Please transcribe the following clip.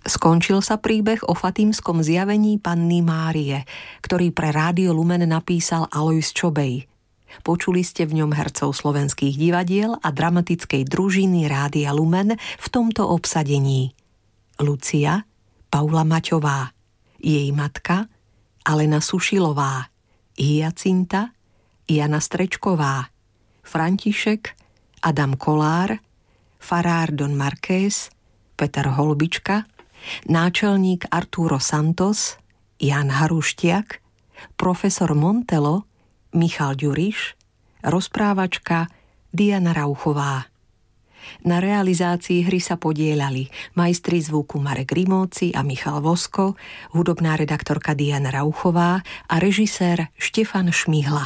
Skončil sa príbeh o fatímskom zjavení Panny Márie, ktorý pre Rádio Lumen napísal Alojz Čobej. Počuli ste v ňom hercov slovenských divadiel a dramatickej družiny Rádia Lumen v tomto obsadení: Lucia, Paula Maťová, jej matka Alena Sušilová, Hyacinta, Jana Strečková, František, Adam Kolár, farár Don Marqués, Peter Holbička, náčelník Arturo Santos, Jan Haruštiak, profesor Montelo, Michal Ďuriš, rozprávačka Diana Rauchová. Na realizácii hry sa podieľali majstri zvuku Marek Rimóci a Michal Vosko, hudobná redaktorka Diana Rauchová a režisér Štefan Šmihla.